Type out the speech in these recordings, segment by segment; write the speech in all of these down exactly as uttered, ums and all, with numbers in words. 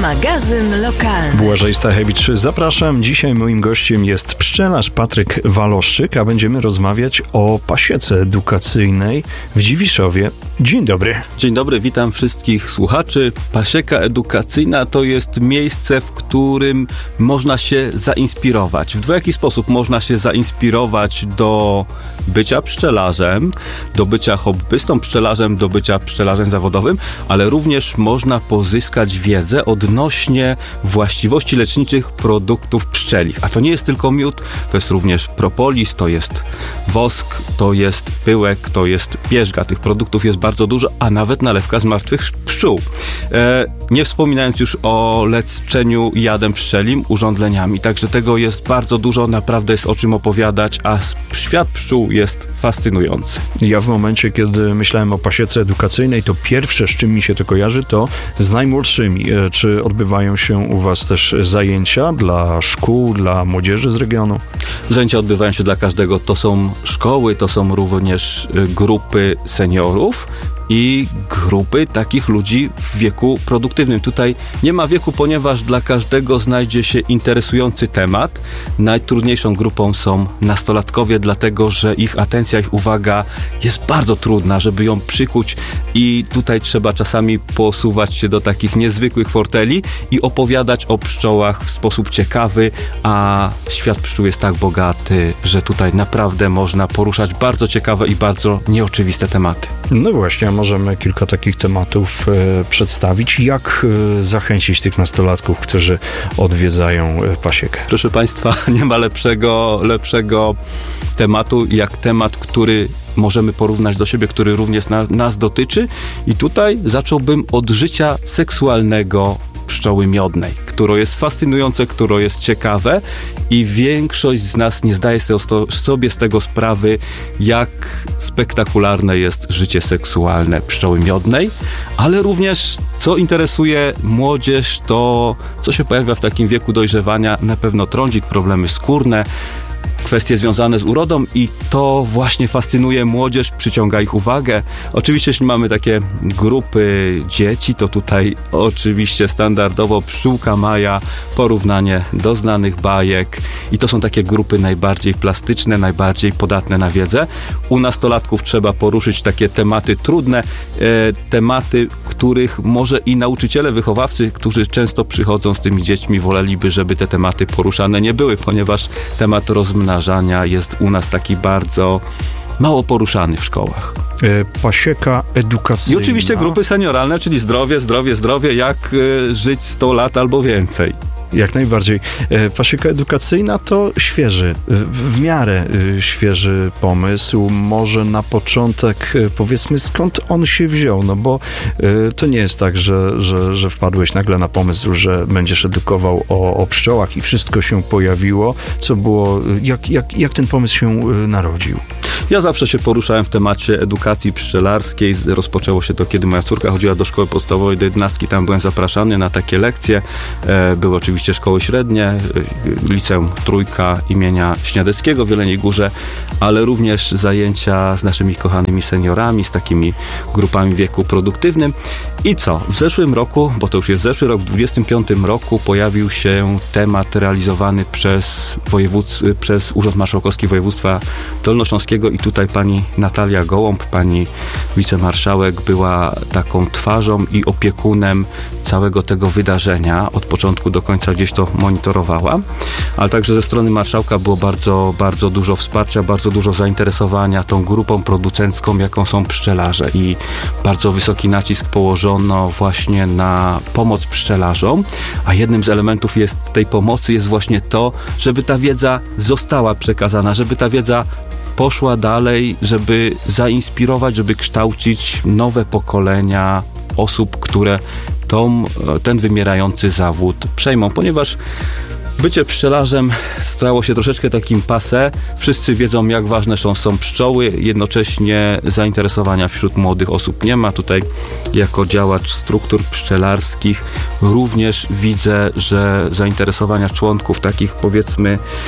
Magazyn lokalny. Błażej Stachewicz, zapraszam. Dzisiaj moim gościem jest pszczelarz Patryk Waloszczyk, a będziemy rozmawiać o pasiece edukacyjnej w Dziwiszowie. Dzień dobry. Dzień dobry, witam wszystkich słuchaczy. Pasieka edukacyjna to jest miejsce, w którym można się zainspirować. W dwojaki sposób można się zainspirować do bycia pszczelarzem, do bycia hobbystą pszczelarzem, do bycia pszczelarzem zawodowym, ale również można pozyskać wiedzę odnośnie właściwości leczniczych produktów pszczelich. A to nie jest tylko miód, to jest również propolis, to jest wosk, to jest pyłek, to jest pierzga. Tych produktów jest bardzo dużo, a nawet nalewka z martwych pszczół. E, nie wspominając już o leczeniu jadem pszczelim, urządleniami. Także tego jest bardzo dużo, naprawdę jest o czym opowiadać, a świat pszczół jest fascynujący. Ja w momencie, kiedy myślałem o pasiece edukacyjnej, to pierwsze, z czym mi się to kojarzy, to z najmłodszymi. E, czy odbywają się u was też zajęcia dla szkół, dla młodzieży z regionu? Zajęcia odbywają się dla każdego. To są szkoły, to są również grupy seniorów i grupy takich ludzi w wieku produktywnym. Tutaj nie ma wieku, ponieważ dla każdego znajdzie się interesujący temat. Najtrudniejszą grupą są nastolatkowie, dlatego że ich atencja, ich uwaga jest bardzo trudna, żeby ją przykuć i tutaj trzeba czasami posuwać się do takich niezwykłych forteli i opowiadać o pszczołach w sposób ciekawy, a świat pszczół jest tak bogaty, że tutaj naprawdę można poruszać bardzo ciekawe i bardzo nieoczywiste tematy. No właśnie, możemy kilka takich tematów e, przedstawić. Jak e, zachęcić tych nastolatków, którzy odwiedzają e, pasiekę? Proszę Państwa, nie ma lepszego, lepszego tematu, jak temat, który możemy porównać do siebie, który również na, nas dotyczy. I tutaj zacząłbym od życia seksualnego pszczoły miodnej, które jest fascynujące, które jest ciekawe i większość z nas nie zdaje sobie z tego sprawy, jak spektakularne jest życie seksualne pszczoły miodnej, ale również co interesuje młodzież, to co się pojawia w takim wieku dojrzewania, na pewno trądzik, problemy skórne, kwestie związane z urodą i to właśnie fascynuje młodzież, przyciąga ich uwagę. Oczywiście, jeśli mamy takie grupy dzieci, to tutaj oczywiście standardowo pszczółka Maja, porównanie do znanych bajek i to są takie grupy najbardziej plastyczne, najbardziej podatne na wiedzę. U nastolatków trzeba poruszyć takie tematy trudne, e, tematy, których może i nauczyciele, wychowawcy, którzy często przychodzą z tymi dziećmi, woleliby, żeby te tematy poruszane nie były, ponieważ temat rozmnażania jest u nas taki bardzo mało poruszany w szkołach. E, pasieka edukacyjna. I oczywiście grupy senioralne, czyli zdrowie, zdrowie, zdrowie, jak y, żyć sto lat albo więcej. Jak najbardziej. E, pasieka edukacyjna to świeży, w miarę świeży pomysł. Może na początek powiedzmy, skąd on się wziął, no bo e, to nie jest tak, że, że, że wpadłeś nagle na pomysł, że będziesz edukował o, o pszczołach i wszystko się pojawiło. Co było, jak, jak, jak ten pomysł się narodził? Ja zawsze się poruszałem w temacie edukacji pszczelarskiej. Rozpoczęło się to, kiedy moja córka chodziła do szkoły podstawowej, do jedenastki. Tam byłem zapraszany na takie lekcje. Były oczywiście szkoły średnie, liceum Trójka imienia Śniadeckiego w Jeleniej Górze, ale również zajęcia z naszymi kochanymi seniorami, z takimi grupami w wieku produktywnym. I co? W zeszłym roku, bo to już jest zeszły rok, w dwudziestym piątym roku pojawił się temat realizowany przez, wojewódz, przez Urząd Marszałkowski Województwa Dolnośląskiego i tutaj pani Natalia Gołąb, pani wicemarszałek, była taką twarzą i opiekunem całego tego wydarzenia. Od początku do końca gdzieś to monitorowała, ale także ze strony marszałka było bardzo, bardzo dużo wsparcia, bardzo dużo zainteresowania tą grupą producencką, jaką są pszczelarze i bardzo wysoki nacisk położono właśnie na pomoc pszczelarzom, a jednym z elementów jest tej pomocy jest właśnie to, żeby ta wiedza została przekazana, żeby ta wiedza poszła dalej, żeby zainspirować, żeby kształcić nowe pokolenia osób, które tą, ten wymierający zawód przejmą, ponieważ bycie pszczelarzem stało się troszeczkę takim passé. Wszyscy wiedzą, jak ważne są, są pszczoły. Jednocześnie zainteresowania wśród młodych osób nie ma. Tutaj jako działacz struktur pszczelarskich również widzę, że zainteresowania członków takich, powiedzmy,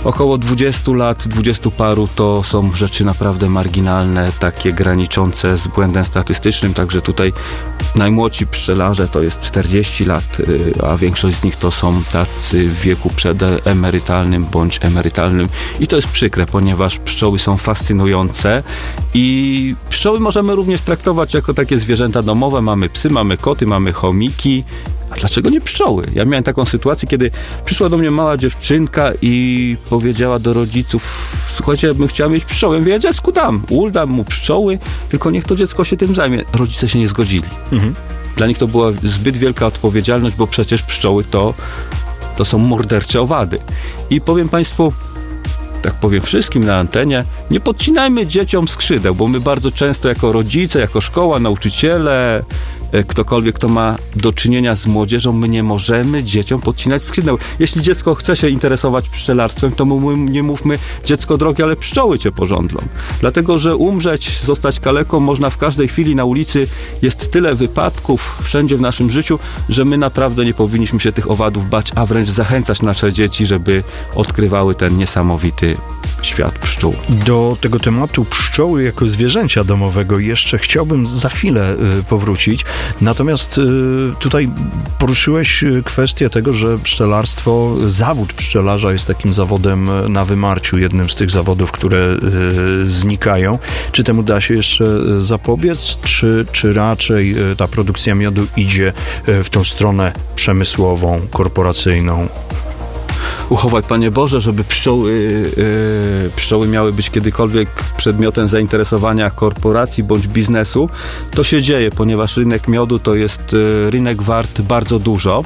około dwudziestu lat, dwudziestu paru to są rzeczy naprawdę marginalne, takie graniczące z błędem statystycznym, także tutaj najmłodsi pszczelarze to jest czterdzieści lat, a większość z nich to są tacy w wieku przedemerytalnym bądź emerytalnym i to jest przykre, ponieważ pszczoły są fascynujące i pszczoły możemy również traktować jako takie zwierzęta domowe. Mamy psy, mamy koty, mamy chomiki. A dlaczego nie pszczoły? Ja miałem taką sytuację, kiedy przyszła do mnie mała dziewczynka i powiedziała do rodziców: słuchajcie, ja bym chciała mieć pszczoły. Ja mówię: dziecku dam, ul dam mu pszczoły, tylko niech to dziecko się tym zajmie. Rodzice się nie zgodzili. Mhm. Dla nich to była zbyt wielka odpowiedzialność, bo przecież pszczoły to, to są mordercze owady. I powiem Państwu, tak powiem wszystkim na antenie, nie podcinajmy dzieciom skrzydeł, bo my bardzo często jako rodzice, jako szkoła, nauczyciele, ktokolwiek, kto ma do czynienia z młodzieżą, my nie możemy dzieciom podcinać skrzydeł. Jeśli dziecko chce się interesować pszczelarstwem, to my nie mówmy: dziecko drogie, ale pszczoły cię pożądlą. Dlatego, że umrzeć, zostać kaleką można w każdej chwili na ulicy. Jest tyle wypadków wszędzie w naszym życiu, że my naprawdę nie powinniśmy się tych owadów bać, a wręcz zachęcać nasze dzieci, żeby odkrywały ten niesamowity świat pszczół. Do tego tematu pszczoły jako zwierzęcia domowego jeszcze chciałbym za chwilę y, powrócić. Natomiast y, tutaj poruszyłeś kwestię tego, że pszczelarstwo, zawód pszczelarza jest takim zawodem na wymarciu, jednym z tych zawodów, które y, znikają. Czy temu da się jeszcze zapobiec, czy, czy raczej y, ta produkcja miodu idzie y, w tą stronę przemysłową, korporacyjną? Uchowaj, Panie Boże, żeby pszczoły, yy, pszczoły miały być kiedykolwiek przedmiotem zainteresowania korporacji bądź biznesu. To się dzieje, ponieważ rynek miodu to jest yy, rynek wart bardzo dużo.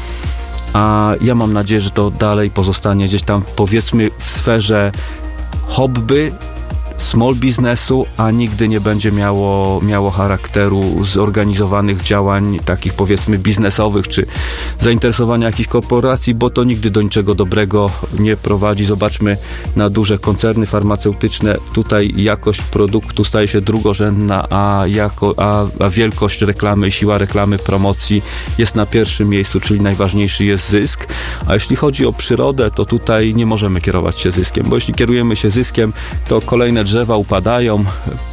A ja mam nadzieję, że to dalej pozostanie gdzieś tam, powiedzmy, w sferze hobby, small biznesu, a nigdy nie będzie miało, miało charakteru zorganizowanych działań takich, powiedzmy, biznesowych, czy zainteresowania jakichś korporacji, bo to nigdy do niczego dobrego nie prowadzi. Zobaczmy na duże koncerny farmaceutyczne. Tutaj jakość produktu staje się drugorzędna, a, jako, a, a wielkość reklamy, siła reklamy, promocji jest na pierwszym miejscu, czyli najważniejszy jest zysk. A jeśli chodzi o przyrodę, to tutaj nie możemy kierować się zyskiem, bo jeśli kierujemy się zyskiem, to kolejne drzewa upadają,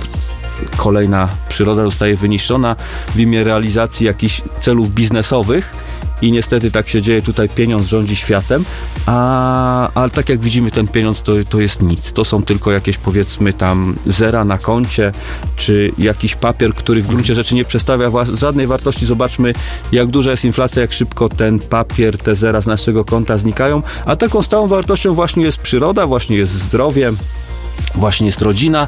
kolejna przyroda zostaje wyniszczona w imię realizacji jakichś celów biznesowych i niestety tak się dzieje. Tutaj pieniądz rządzi światem, a, a tak jak widzimy, ten pieniądz to, to jest nic. To są tylko jakieś, powiedzmy, tam zera na koncie, czy jakiś papier, który w gruncie rzeczy nie przedstawia żadnej wartości. Zobaczmy, jak duża jest inflacja, jak szybko ten papier, te zera z naszego konta znikają, a taką stałą wartością właśnie jest przyroda, właśnie jest zdrowie, właśnie jest rodzina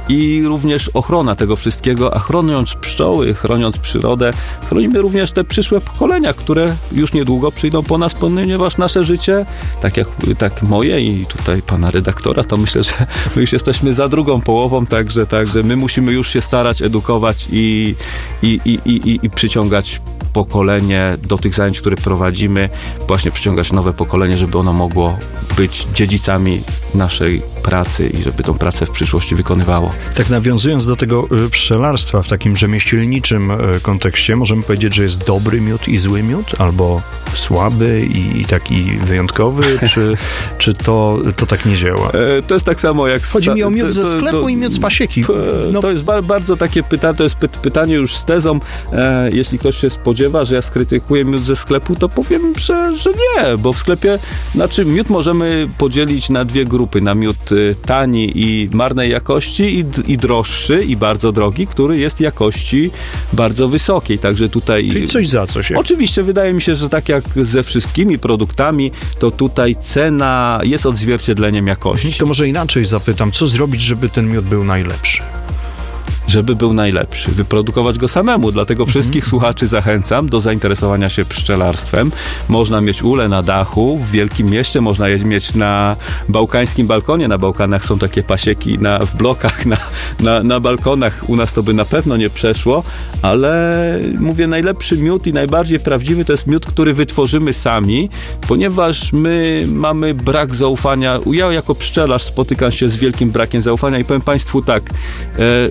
i również ochrona tego wszystkiego, a chroniąc pszczoły, chroniąc przyrodę, chronimy również te przyszłe pokolenia, które już niedługo przyjdą po nas, ponieważ nasze życie, tak jak tak moje i tutaj pana redaktora, to myślę, że my już jesteśmy za drugą połową, także, także my musimy już się starać, edukować i, i, i, i, i przyciągać pokolenie do tych zajęć, które prowadzimy, właśnie przyciągać nowe pokolenie, żeby ono mogło być dziedzicami naszej pracy i żeby tą pracę w przyszłości wykonywało. Tak nawiązując do tego pszczelarstwa w takim rzemieślniczym kontekście, możemy powiedzieć, że jest dobry miód i zły miód, albo słaby i taki wyjątkowy, czy, czy to, to tak nie działa? E, to jest tak samo jak... Chodzi mi o miód ze sklepu to, to, i miód z pasieki. No. To jest ba- bardzo takie pytanie, to jest py- pytanie już z tezą. E, jeśli ktoś się spodziewa, że ja skrytykuję miód ze sklepu, to powiem, że, że nie, bo w sklepie, znaczy miód możemy podzielić na dwie grupy, na miód tani i marnej jakości i, i droższy i bardzo drogi, który jest jakości bardzo wysokiej, także tutaj... Czyli coś za coś. Jak... Oczywiście, wydaje mi się, że tak jak ze wszystkimi produktami, to tutaj cena jest odzwierciedleniem jakości. To może inaczej zapytam, co zrobić, żeby ten miód był najlepszy? Żeby był najlepszy. Wyprodukować go samemu, dlatego wszystkich mm-hmm. słuchaczy zachęcam do zainteresowania się pszczelarstwem. Można mieć ulę na dachu, w wielkim mieście, można je mieć na bałkańskim balkonie. Na Bałkanach są takie pasieki na, w blokach, na, na, na balkonach. U nas to by na pewno nie przeszło, ale mówię, najlepszy miód i najbardziej prawdziwy to jest miód, który wytworzymy sami, ponieważ my mamy brak zaufania. Ja jako pszczelarz spotykam się z wielkim brakiem zaufania i powiem Państwu tak, e, że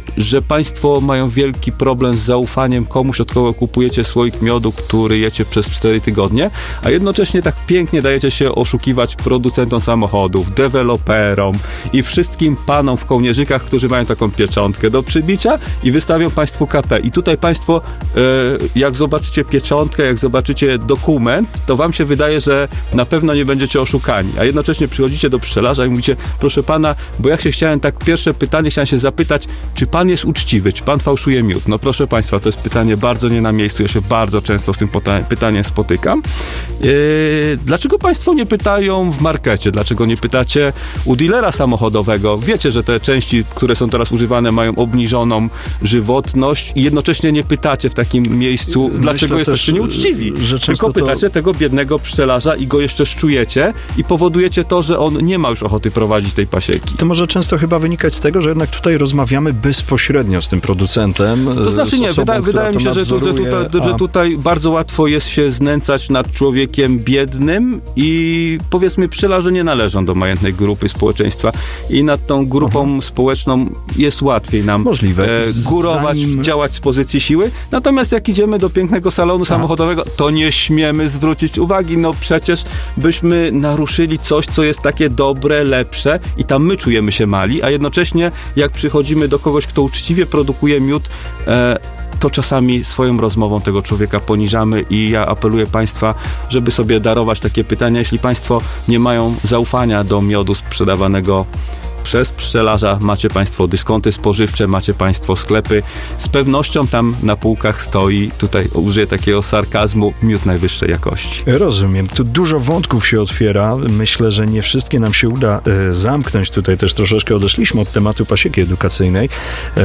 Państwo mają wielki problem z zaufaniem komuś, od kogo kupujecie słoik miodu, który jecie przez cztery tygodnie, a jednocześnie tak pięknie dajecie się oszukiwać producentom samochodów, deweloperom i wszystkim panom w kołnierzykach, którzy mają taką pieczątkę do przybicia i wystawią Państwu K P. I tutaj Państwo, e, jak zobaczycie pieczątkę, jak zobaczycie dokument, to Wam się wydaje, że na pewno nie będziecie oszukani, a jednocześnie przychodzicie do pszczelarza i mówicie, proszę Pana, bo ja się chciałem tak, pierwsze pytanie, chciałem się zapytać, czy Pan jest uczciwy, czy Pan fałszuje miód? No proszę Państwa, to jest pytanie bardzo nie na miejscu, ja się bardzo często z tym pytaniem spotykam. E, dlaczego Państwo nie pytają w markecie? Dlaczego nie pytacie u dealera samochodowego? Wiecie, że te części, które są teraz używane, mają obniżoną żywotność i jednocześnie nie pytacie w takim miejscu, Myślę dlaczego też, jesteście nieuczciwi. Że Tylko pytacie to... tego biednego pszczelarza i go jeszcze szczujecie i powodujecie to, że on nie ma już ochoty prowadzić tej pasieki. To może często chyba wynikać z tego, że jednak tutaj rozmawiamy bezpośrednio z tym producentem. To znaczy nie, osobą, wydaje, wydaje mi się, że, nadzoruje, że, tutaj, a... że tutaj bardzo łatwo jest się znęcać nad człowiekiem biednym i powiedzmy pszczelarze nie należą do majętnej grupy społeczeństwa i nad tą grupą Aha. społeczną jest łatwiej nam Możliwe. E, górować, Zanim... działać z pozycji siły. Natomiast jak idziemy do pięknego salonu Aha. samochodowego, to nie śmiemy zwrócić uwagi. No przecież byśmy naruszyli coś, co jest takie dobre, lepsze i tam my czujemy się mali, a jednocześnie jak przychodzimy do kogoś, kto uczciwie produkuje miód, e, to czasami swoją rozmową tego człowieka poniżamy i ja apeluję Państwa, żeby sobie darować takie pytania, jeśli Państwo nie mają zaufania do miodu sprzedawanego przez pszczelarza, macie Państwo dyskonty spożywcze, macie Państwo sklepy. Z pewnością tam na półkach stoi, tutaj użyję takiego sarkazmu, miód najwyższej jakości. Rozumiem. Tu dużo wątków się otwiera. Myślę, że nie wszystkie nam się uda e, zamknąć. Tutaj też troszeczkę odeszliśmy od tematu pasieki edukacyjnej. E,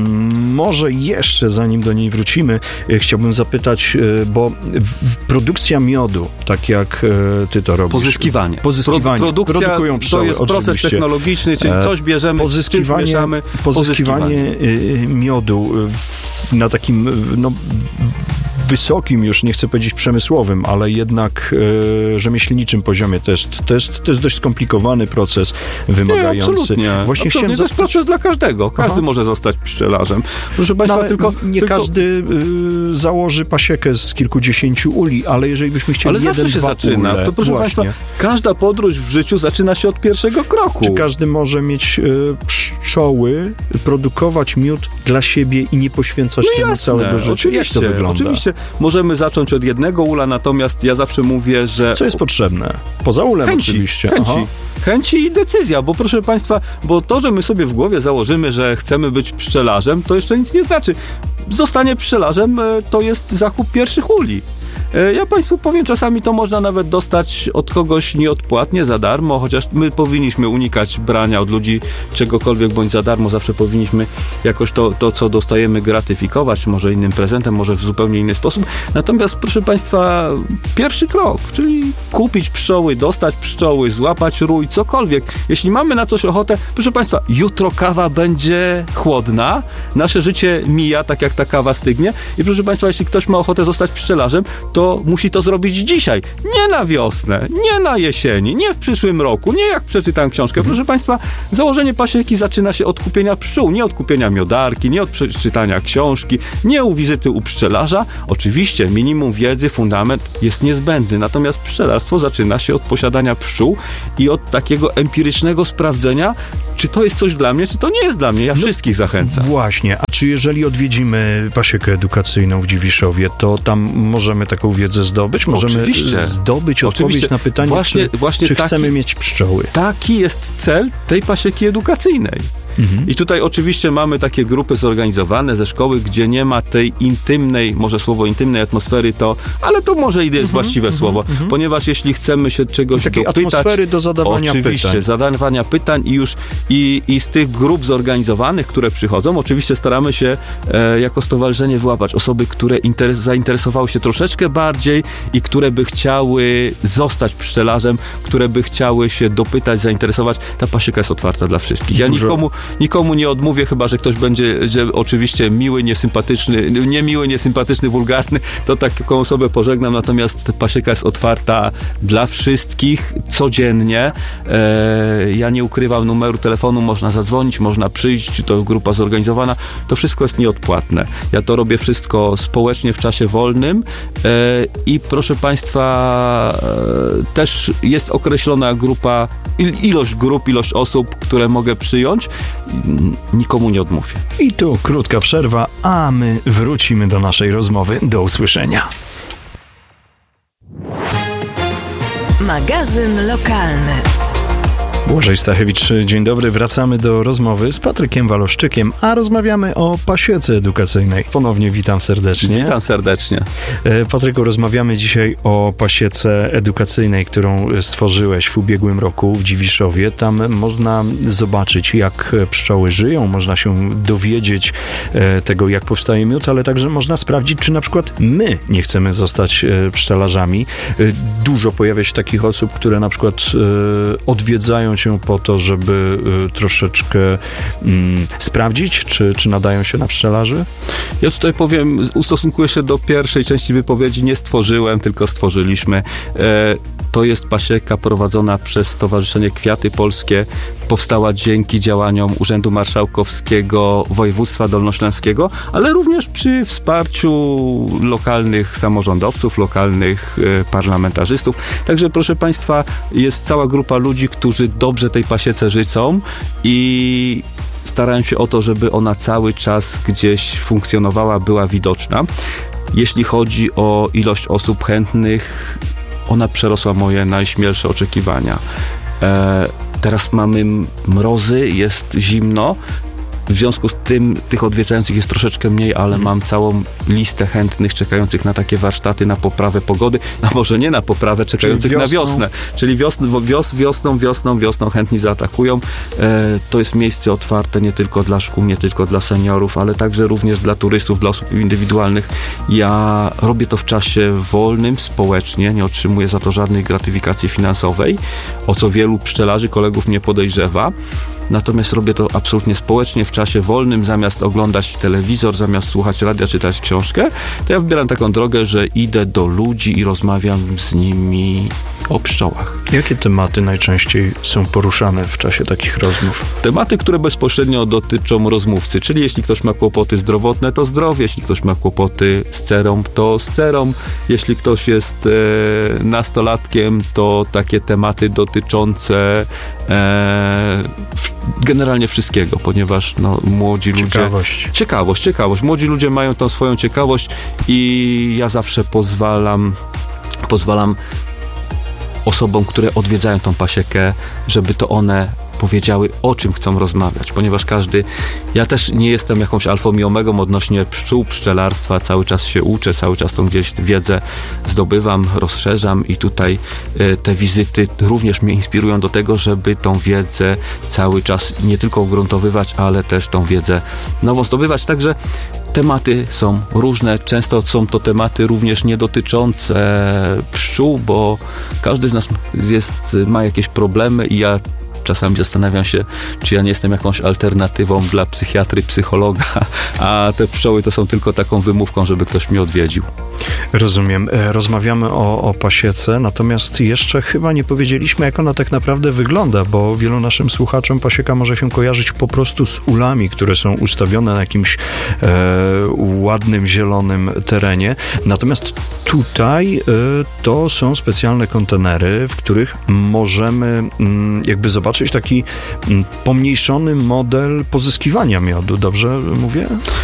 m, może jeszcze, zanim do niej wrócimy, e, chciałbym zapytać, e, bo w, produkcja miodu, tak jak e, ty to robisz. Pozyskiwanie. Pozyskiwanie. Pro, produkcja Produkują pszczoły, to jest proces oczywiście. technologiczny, czyli coś bierzemy, pozyskiwanie, mieszamy, pozyskiwanie, pozyskiwanie miodu w, na takim no, wysokim już, nie chcę powiedzieć przemysłowym, ale jednak e, rzemieślniczym poziomie to jest, to, jest, to jest dość skomplikowany proces wymagający. Nie, absolutnie. Właśnie absolutnie. To jest proces dla każdego. Każdy Aha. może zostać pszczelarzem. Proszę Państwa, no, tylko... Nie tylko... każdy y, założy pasiekę z kilkudziesięciu uli, ale jeżeli byśmy chcieli ale jeden, zawsze się dwa zaczyna. ule, to proszę właśnie. Państwa, każda podróż w życiu zaczyna się od pierwszego kroku. Czy każdy może mieć y, pszczoły, produkować miód dla siebie i nie poświęcać no temu jasne, całego życia? Oczywiście, Jak to wygląda? Oczywiście. Możemy zacząć od jednego ula, natomiast ja zawsze mówię, że... Co jest potrzebne? Poza ulem chęci, oczywiście. Chęci. Aha. Chęci i decyzja, bo proszę Państwa, bo to, że my sobie w głowie założymy, że chcemy być pszczelarzem, to jeszcze nic nie znaczy. Zostanie pszczelarzem to jest zakup pierwszych uli. Ja Państwu powiem, czasami to można nawet dostać od kogoś nieodpłatnie, za darmo, chociaż my powinniśmy unikać brania od ludzi czegokolwiek bądź za darmo, zawsze powinniśmy jakoś to, to co dostajemy, gratyfikować, może innym prezentem, może w zupełnie inny sposób. Natomiast proszę Państwa, pierwszy krok, czyli kupić pszczoły, dostać pszczoły, złapać rój, cokolwiek. Jeśli mamy na coś ochotę, proszę Państwa, jutro kawa będzie chłodna, nasze życie mija, tak jak ta kawa stygnie i proszę Państwa, jeśli ktoś ma ochotę zostać pszczelarzem, to musi to zrobić dzisiaj. Nie na wiosnę, nie na jesieni, nie w przyszłym roku, nie jak przeczytam książkę. Proszę Państwa, założenie pasieki zaczyna się od kupienia pszczół, nie od kupienia miodarki, nie od przeczytania książki, nie u wizyty u pszczelarza. Oczywiście minimum wiedzy, fundament jest niezbędny, natomiast pszczelarstwo zaczyna się od posiadania pszczół i od takiego empirycznego sprawdzenia, czy to jest coś dla mnie, czy to nie jest dla mnie. Ja no, wszystkich zachęcam. Właśnie. A czy jeżeli odwiedzimy pasiekę edukacyjną w Dziwiszowie, to tam możemy taką wiedzę zdobyć? Możemy Oczywiście. zdobyć odpowiedź Oczywiście. na pytanie, właśnie, czy, właśnie czy taki, chcemy mieć pszczoły. Taki jest cel tej pasieki edukacyjnej. Mhm. I tutaj oczywiście mamy takie grupy zorganizowane ze szkoły, gdzie nie ma tej intymnej, może słowo intymnej atmosfery, to, ale to może i jest mhm, właściwe mhm, słowo, mhm. ponieważ jeśli chcemy się czegoś takiej dopytać... atmosfery do zadawania oczywiście, pytań. zadawania pytań i już i, i z tych grup zorganizowanych, które przychodzą, oczywiście staramy się e, jako stowarzyszenie wyłapać osoby, które interes, zainteresowały się troszeczkę bardziej i które by chciały zostać pszczelarzem, które by chciały się dopytać, zainteresować. Ta pasieka jest otwarta dla wszystkich. Ja Dużo. nikomu nikomu nie odmówię, chyba że ktoś będzie, że oczywiście miły, niesympatyczny, niemiły, niesympatyczny, wulgarny, to taką osobę pożegnam, natomiast pasieka jest otwarta dla wszystkich, codziennie. E, ja nie ukrywam numeru telefonu, można zadzwonić, można przyjść, czy to grupa zorganizowana, to wszystko jest nieodpłatne. Ja to robię wszystko społecznie w czasie wolnym e, i proszę Państwa, e, też jest określona grupa, il, ilość grup, ilość osób, które mogę przyjąć. Nikomu nie odmówię. I tu krótka przerwa, a my wrócimy do naszej rozmowy. Do usłyszenia. Magazyn lokalny. Błażej Stachewicz, dzień dobry. Wracamy do rozmowy z Patrykiem Waloszczykiem, a rozmawiamy o pasiece edukacyjnej. Ponownie witam serdecznie. Witam serdecznie. Patryku, rozmawiamy dzisiaj o pasiece edukacyjnej, którą stworzyłeś w ubiegłym roku w Dziwiszowie. Tam można zobaczyć, jak pszczoły żyją, można się dowiedzieć tego, jak powstaje miód, ale także można sprawdzić, czy na przykład my nie chcemy zostać pszczelarzami. Dużo pojawia się takich osób, które na przykład odwiedzają cię po to, żeby y, troszeczkę mm, sprawdzić, czy, czy nadają się na pszczelarzy? Ja tutaj powiem, ustosunkuję się do pierwszej części wypowiedzi. Nie stworzyłem, tylko stworzyliśmy. E, to jest pasieka prowadzona przez Stowarzyszenie Kwiaty Polskie. Powstała dzięki działaniom Urzędu Marszałkowskiego Województwa Dolnośląskiego, ale również przy wsparciu lokalnych samorządowców, lokalnych e, parlamentarzystów. Także proszę Państwa, jest cała grupa ludzi, którzy dobrze tej pasiece życzą i starają się o to, żeby ona cały czas gdzieś funkcjonowała, była widoczna. Jeśli chodzi o ilość osób chętnych, ona przerosła moje najśmielsze oczekiwania. E, teraz mamy mrozy, jest zimno. W związku z tym tych odwiedzających jest troszeczkę mniej, ale hmm. mam całą listę chętnych czekających na takie warsztaty, na poprawę pogody, a może nie na poprawę, czekających na wiosnę. Czyli wiosn, wios, wiosną, wiosną, wiosną chętni zaatakują. E, to jest miejsce otwarte nie tylko dla szkół, nie tylko dla seniorów, ale także również dla turystów, dla osób indywidualnych. Ja robię to w czasie wolnym, społecznie, nie otrzymuję za to żadnej gratyfikacji finansowej, o co wielu pszczelarzy, kolegów mnie podejrzewa. Natomiast robię to absolutnie społecznie, w czasie wolnym, zamiast oglądać telewizor, zamiast słuchać radia, czytać książkę, to ja wybieram taką drogę, że idę do ludzi i rozmawiam z nimi o pszczołach. Jakie tematy najczęściej są poruszane w czasie takich rozmów? Tematy, które bezpośrednio dotyczą rozmówcy, czyli jeśli ktoś ma kłopoty zdrowotne, to zdrowie, jeśli ktoś ma kłopoty z cerą, to z cerą, jeśli ktoś jest e, nastolatkiem, to takie tematy dotyczące e, w, generalnie wszystkiego, ponieważ no, młodzi ludzie... Ciekawość. Ciekawość, ciekawość. Młodzi ludzie mają tą swoją ciekawość i ja zawsze pozwalam pozwalam osobom, które odwiedzają tą pasiekę, żeby to one powiedziały, o czym chcą rozmawiać, ponieważ każdy, ja też nie jestem jakąś alfą i omegą odnośnie pszczół, pszczelarstwa, cały czas się uczę, cały czas tą gdzieś wiedzę zdobywam, rozszerzam i tutaj y, te wizyty również mnie inspirują do tego, żeby tą wiedzę cały czas nie tylko ugruntowywać, ale też tą wiedzę nową zdobywać, także tematy są różne, często są to tematy również nie dotyczące pszczół, bo każdy z nas jest, ma jakieś problemy i ja czasami zastanawiam się, czy ja nie jestem jakąś alternatywą dla psychiatry, psychologa, a te pszczoły to są tylko taką wymówką, żeby ktoś mnie odwiedził. Rozumiem. Rozmawiamy o, o pasiece, natomiast jeszcze chyba nie powiedzieliśmy, jak ona tak naprawdę wygląda, bo wielu naszym słuchaczom pasieka może się kojarzyć po prostu z ulami, które są ustawione na jakimś e, ładnym, zielonym terenie. Natomiast tutaj e, to są specjalne kontenery, w których możemy m, jakby zobaczyć taki m, pomniejszony model pozyskiwania miodu. Dobrze mówię?